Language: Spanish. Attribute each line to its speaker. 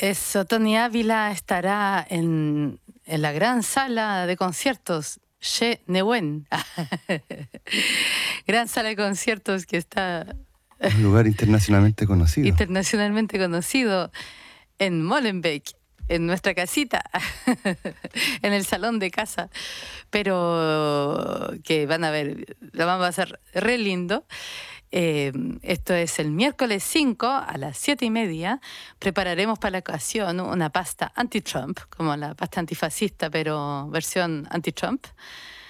Speaker 1: Eso, Tony Ávila estará en la gran sala de conciertos Che Neuen. Gran sala de conciertos que está
Speaker 2: Un lugar internacionalmente conocido.
Speaker 1: internacionalmente conocido en Molenbeek, en nuestra casita, en el salón de casa. Pero que van a ver, lo vamos a hacer re lindo. Esto es el miércoles 5 a las 7:30. Prepararemos para la ocasión una pasta anti-Trump, como la pasta antifascista, pero versión anti-Trump.